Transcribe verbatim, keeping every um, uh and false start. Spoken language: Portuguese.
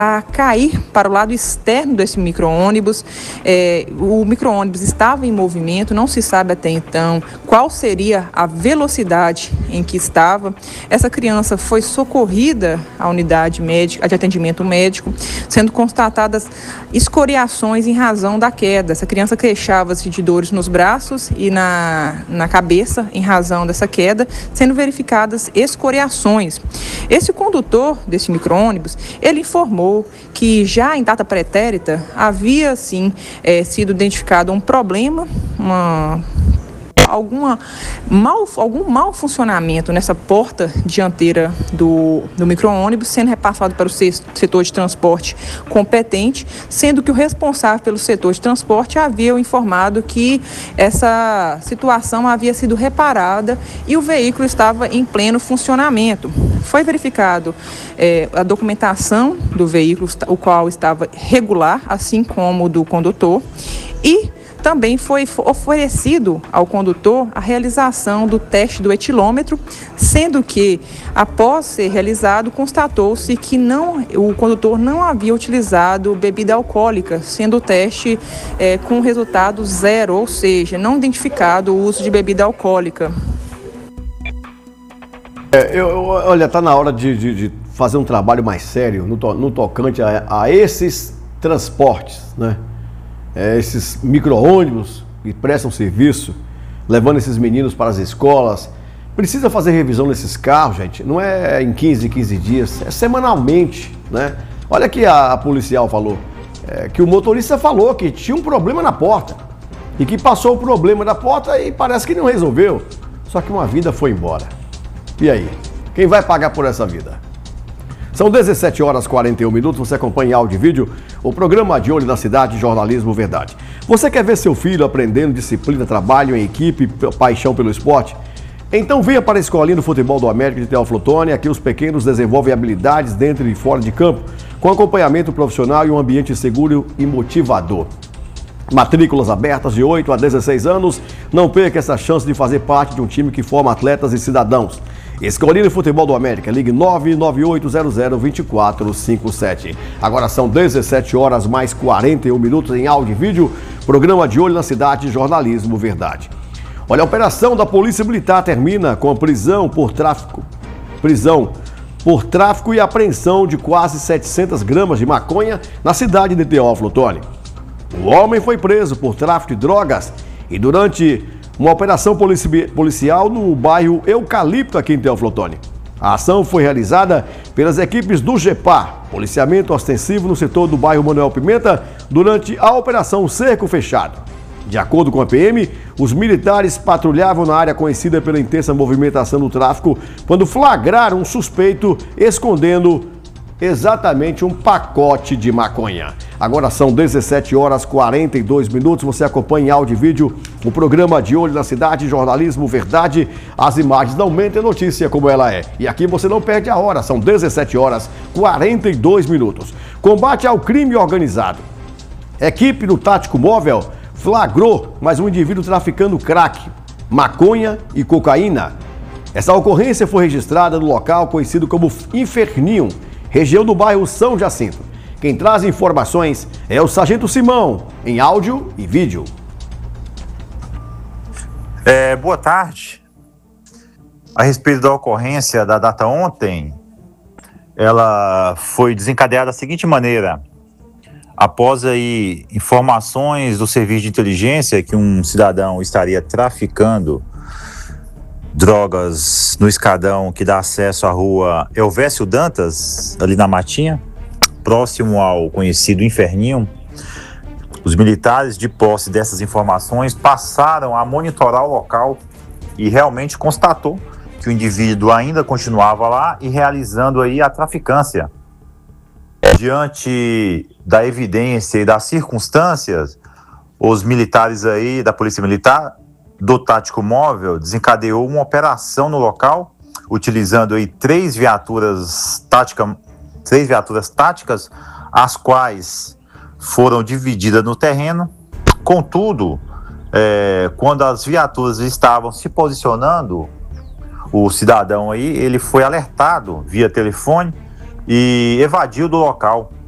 a cair para o lado externo desse micro-ônibus. É, o micro-ônibus estava em movimento, não se sabe até então qual seria a velocidade em que estava. Essa criança foi socorrida à unidade médica, de atendimento médico, sendo constatadas escoriações em razão da queda. Essa criança queixava-se de dores nos braços e na, na cabeça em razão dessa queda, sendo verificadas escoriações. Esse condutor desse micro-ônibus, ele informou que já em data pretérita havia sim é, sido identificado um problema, uma, alguma mal, algum mau funcionamento nessa porta dianteira do, do micro-ônibus, sendo repassado para o setor de transporte competente, sendo que o responsável pelo setor de transporte havia informado que essa situação havia sido reparada e o veículo estava em pleno funcionamento. Foi verificado é, a documentação do veículo, o qual estava regular, assim como do condutor, e também foi oferecido ao condutor a realização do teste do etilômetro, sendo que, após ser realizado, constatou-se que não, o condutor não havia utilizado bebida alcoólica, sendo o teste é, com resultado zero, ou seja, não identificado o uso de bebida alcoólica. É, eu, eu, olha, está na hora de, de, de fazer um trabalho mais sério no, to, no tocante a, a esses transportes, né? É, esses micro-ônibus que prestam serviço, levando esses meninos para as escolas. Precisa fazer revisão nesses carros, gente. Não é em quinze, quinze dias, é semanalmente, né? Olha que a, a policial falou, é, que o motorista falou que tinha um problema na porta e que passou o problema da porta e parece que não resolveu. Só que uma vida foi embora. E aí? Quem vai pagar por essa vida? São dezessete horas e quarenta e um minutos, você acompanha em áudio e vídeo o programa De Olho na Cidade, Jornalismo Verdade. Você quer ver seu filho aprendendo disciplina, trabalho em equipe, paixão pelo esporte? Então venha para a Escolinha do Futebol do América de Teófilo Otoni. Aqui os pequenos desenvolvem habilidades dentro e fora de campo, com acompanhamento profissional e um ambiente seguro e motivador. Matrículas abertas de oito a dezesseis anos. Não perca essa chance de fazer parte de um time que forma atletas e cidadãos. Escolinha de Futebol do América, ligue nove nove oito zero zero dois quatro cinco sete. Agora são dezessete horas mais quarenta e um minutos em áudio e vídeo. Programa De Olho na Cidade, Jornalismo Verdade. Olha, a operação da Polícia Militar termina com a prisão por tráfico. Prisão por tráfico e apreensão de quase setecentas gramas de maconha na cidade de Teófilo Otoni. O homem foi preso por tráfico de drogas e durante uma operação policial no bairro Eucalipto, aqui em Teófilo Otoni. A ação foi realizada pelas equipes do GEPAR, policiamento ostensivo no setor do bairro Manuel Pimenta, durante a operação Cerco Fechado. De acordo com a P M, os militares patrulhavam na área conhecida pela intensa movimentação do tráfico quando flagraram um suspeito escondendo exatamente um pacote de maconha. Agora são dezessete horas e quarenta e dois minutos. Você acompanha em áudio e vídeo o programa De Olho na Cidade, Jornalismo Verdade. As imagens não mentem a notícia como ela é. E aqui você não perde a hora. São dezessete horas e quarenta e dois minutos. Combate ao crime organizado. Equipe do Tático Móvel flagrou mais um indivíduo traficando crack, maconha e cocaína. Essa ocorrência foi registrada no local conhecido como Inferninho, região do bairro São Jacinto. Quem traz informações é o Sargento Simão, em áudio e vídeo. É, boa tarde. A respeito da ocorrência da data ontem, ela foi desencadeada da seguinte maneira. Após aí informações do serviço de inteligência que um cidadão estaria traficando drogas no escadão que dá acesso à rua Elvésio Dantas, ali na Matinha, próximo ao conhecido Inferninho, os militares, de posse dessas informações, passaram a monitorar o local e realmente constatou que o indivíduo ainda continuava lá e realizando aí a traficância. Diante da evidência e das circunstâncias, os militares aí da Polícia Militar do Tático Móvel desencadeou uma operação no local, utilizando aí três viaturas táticas, três viaturas táticas, as quais foram divididas no terreno. Contudo, é, quando as viaturas estavam se posicionando, o cidadão aí, ele foi alertado via telefone e evadiu do local.